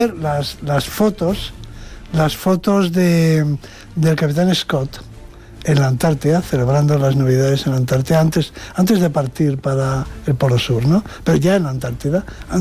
las fotos del capitán Scott en la Antártida, celebrando las Navidades en la Antártida, antes de partir para el Polo Sur, ¿no? Pero ya en la Antártida,